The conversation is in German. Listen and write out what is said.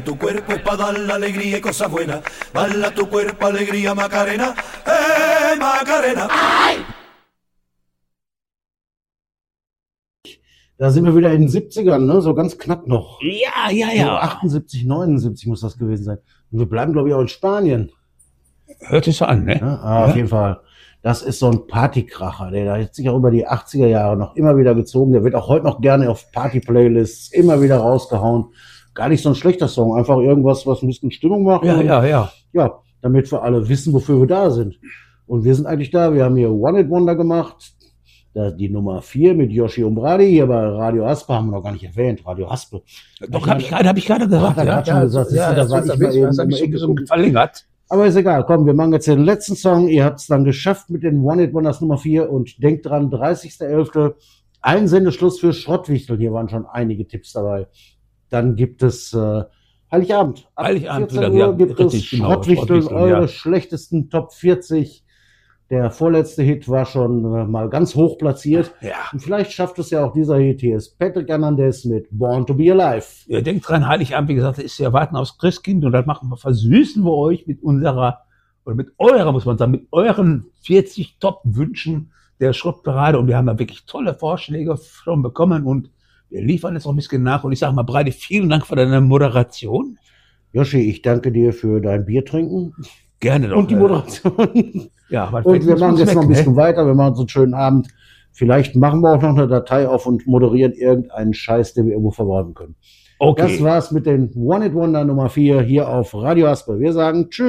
Tu cuerpo es para dar la alegría y cosas buenas. Bala tu cuerpo, alegría, Macarena. Macarena. Da sind wir wieder in den 70ern, ne? So ganz knapp noch. Ja. So 78, 79 muss das gewesen sein. Und wir bleiben, glaube ich, auch in Spanien. Hört sich so an, ne? Ja, auf jeden Fall. Das ist so ein Partykracher, der hat sich auch über die 80er Jahre noch immer wieder gezogen. Der wird auch heute noch gerne auf Party-Playlists immer wieder rausgehauen. Gar nicht so ein schlechter Song, einfach irgendwas, was ein bisschen Stimmung macht. Ja. Ja, damit wir alle wissen, wofür wir da sind. Und wir sind eigentlich da. Wir haben hier One Hit Wonder gemacht. Die Nummer 4 mit Yoshi Umbradi. Hier bei Radio Aspe haben wir noch gar nicht erwähnt. Radio Aspe. Doch, habe ich gerade gesagt. Hat er gerade schon gesagt. Das war eben verlängert. Aber ist egal, komm, wir machen jetzt den letzten Song. Ihr habt es dann geschafft mit den One Hit Wonders Nummer 4 und denkt dran, 30.11. Einsendeschluss für Schrottwichteln. Hier waren schon einige Tipps dabei. Dann gibt es Heiligabend. Ab 14 Uhr gibt es Schrottwichteln, eure schlechtesten Top 40. Der vorletzte Hit war schon mal ganz hoch platziert. Ja. Und vielleicht schafft es ja auch dieser Hit. Hier ist Patrick Hernandez mit Born to be Alive. Ihr denkt dran, Heiligabend, wie gesagt, ist ja Warten aufs Christkind und dann versüßen wir euch mit muss man sagen, mit euren 40 Top-Wünschen der Schrottparade. Und wir haben da wirklich tolle Vorschläge schon bekommen und wir liefern jetzt noch ein bisschen nach. Und ich sage mal, Breite, vielen Dank für deine Moderation. Joshi, ich danke dir für dein Bier trinken. Gerne doch. Und die Moderation. Ja, und wir machen jetzt noch ein bisschen weiter. Wir machen so einen schönen Abend. Vielleicht machen wir auch noch eine Datei auf und moderieren irgendeinen Scheiß, den wir irgendwo verbraten können. Okay. Das war's mit den One Hit Wonder Nummer 4 hier auf Radio Aspe. Wir sagen Tschüss.